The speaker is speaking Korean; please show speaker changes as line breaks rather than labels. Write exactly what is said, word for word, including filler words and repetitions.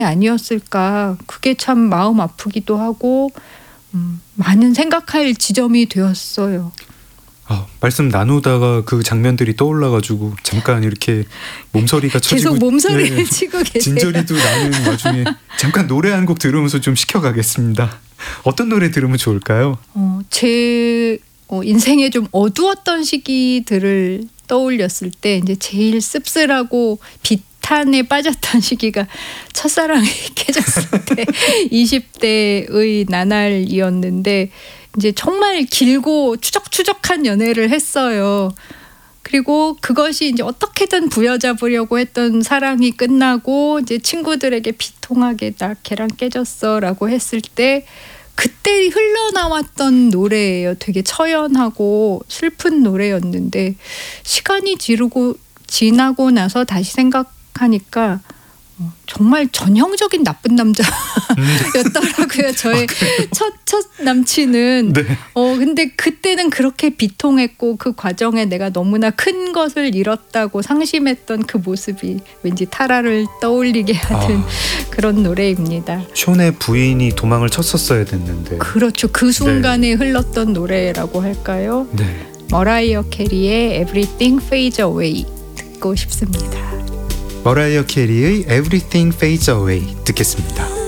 아니었을까. 그게 참 마음 아프기도 하고 음, 많은 생각할 지점이 되었어요.
아, 말씀 나누다가 그 장면들이 떠올라가지고 잠깐 이렇게 몸서리가 쳐지고
계속 몸서리를
예,
치고 계세요.
진저리도 나는 와중에 잠깐 노래 한 곡 들으면서 좀 식혀가겠습니다. 어떤 노래 들으면 좋을까요?
어, 제 어, 인생에 좀 어두웠던 시기들을 떠올렸을 때 이제 제일 씁쓸하고 비탄에 빠졌던 시기가 첫사랑이 깨졌을 때 이십 대의 나날이었는데 이제 정말 길고 추적추적한 연애를 했어요. 그리고 그것이 이제 어떻게든 부여잡으려고 했던 사랑이 끝나고 이제 친구들에게 비통하게 나 걔랑 깨졌어라고 했을 때 그때 흘러나왔던 노래예요. 되게 처연하고 슬픈 노래였는데 시간이 지르고 지나고 나서 다시 생각하니까 정말 전형적인 나쁜 남자였더라고요. 저의 첫, 첫 남친은.
네.
어 근데 그때는 그렇게 비통했고 그 과정에 내가 너무나 큰 것을 잃었다고 상심했던 그 모습이 왠지 타라를 떠올리게 하는
아.
그런 노래입니다.
션의 부인이 도망을 쳤었어야 됐는데.
그렇죠. 그 순간에 네. 흘렀던 노래라고 할까요?
네.
머라이어 캐리의 Everything Fades Away 듣고 싶습니다.
머라이어 캐리의 Everything Fades Away 듣겠습니다.